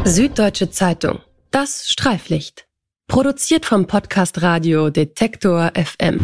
Süddeutsche Zeitung. Das Streiflicht. Produziert vom Podcast Radio Detektor FM.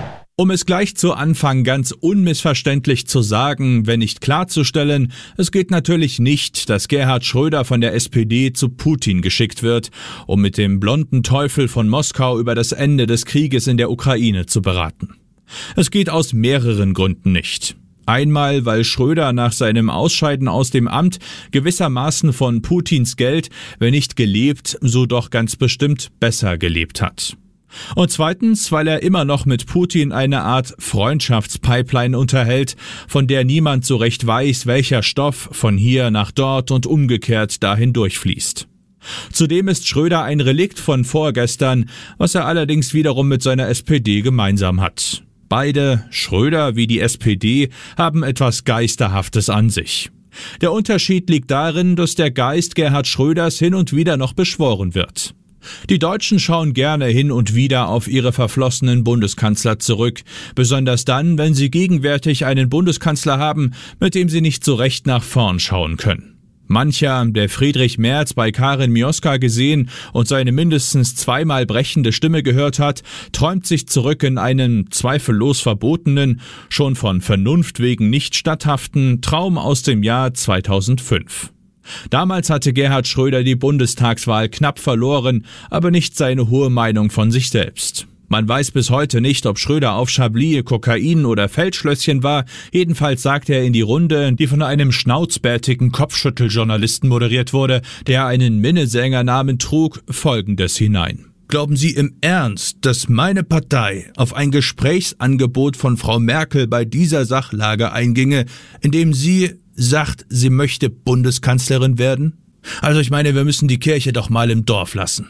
Um es gleich zu Anfang ganz unmissverständlich zu sagen, wenn nicht klarzustellen, es geht natürlich nicht, dass Gerhard Schröder von der SPD zu Putin geschickt wird, um mit dem blonden Teufel von Moskau über das Ende des Krieges in der Ukraine zu beraten. Es geht aus mehreren Gründen nicht. Einmal, weil Schröder nach seinem Ausscheiden aus dem Amt gewissermaßen von Putins Geld, wenn nicht gelebt, so doch ganz bestimmt besser gelebt hat. Und zweitens, weil er immer noch mit Putin eine Art Freundschaftspipeline unterhält, von der niemand so recht weiß, welcher Stoff von hier nach dort und umgekehrt dahin durchfließt. Zudem ist Schröder ein Relikt von vorgestern, was er allerdings wiederum mit seiner SPD gemeinsam hat. Beide, Schröder wie die SPD, haben etwas Geisterhaftes an sich. Der Unterschied liegt darin, dass der Geist Gerhard Schröders hin und wieder noch beschworen wird. Die Deutschen schauen gerne hin und wieder auf ihre verflossenen Bundeskanzler zurück, besonders dann, wenn sie gegenwärtig einen Bundeskanzler haben, mit dem sie nicht so recht nach vorn schauen können. Mancher, der Friedrich Merz bei Karin Mioska gesehen und seine mindestens zweimal brechende Stimme gehört hat, träumt sich zurück in einen zweifellos verbotenen, schon von Vernunft wegen nicht statthaften Traum aus dem Jahr 2005. Damals hatte Gerhard Schröder die Bundestagswahl knapp verloren, aber nicht seine hohe Meinung von sich selbst. Man weiß bis heute nicht, ob Schröder auf Chablis, Kokain oder Feldschlösschen war. Jedenfalls sagte er in die Runde, die von einem schnauzbärtigen Kopfschütteljournalisten moderiert wurde, der einen Minnesängernamen trug, Folgendes hinein. Glauben Sie im Ernst, dass meine Partei auf ein Gesprächsangebot von Frau Merkel bei dieser Sachlage einginge, indem sie sagt, sie möchte Bundeskanzlerin werden? Also ich meine, wir müssen die Kirche doch mal im Dorf lassen.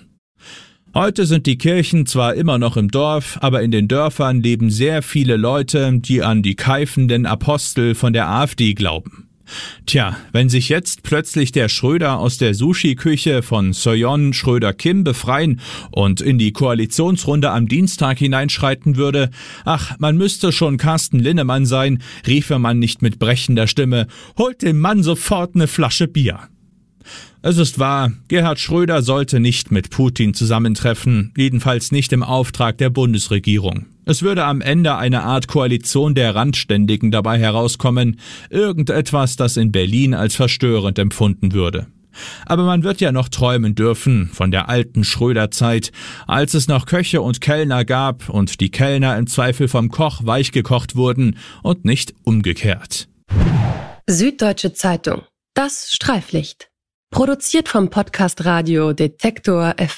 Heute sind die Kirchen zwar immer noch im Dorf, aber in den Dörfern leben sehr viele Leute, die an die keifenden Apostel von der AfD glauben. Tja, wenn sich jetzt plötzlich der Schröder aus der Sushi-Küche von Soyeon Schröder-Kim befreien und in die Koalitionsrunde am Dienstag hineinschreiten würde, ach, man müsste schon Carsten Linnemann sein, riefe man nicht mit brechender Stimme, holt dem Mann sofort eine Flasche Bier. Es ist wahr, Gerhard Schröder sollte nicht mit Putin zusammentreffen, jedenfalls nicht im Auftrag der Bundesregierung. Es würde am Ende eine Art Koalition der Randständigen dabei herauskommen, irgendetwas, das in Berlin als verstörend empfunden würde. Aber man wird ja noch träumen dürfen von der alten Schröder-Zeit, als es noch Köche und Kellner gab und die Kellner im Zweifel vom Koch weichgekocht wurden und nicht umgekehrt. Süddeutsche Zeitung. Das Streiflicht. Produziert vom Podcast Radio Detektor FM.